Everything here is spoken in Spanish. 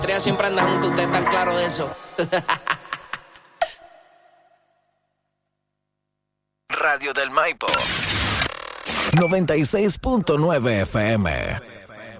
Estrella siempre anda junto, ustedes están claros de eso. Radio del Maipo 96.9 FM.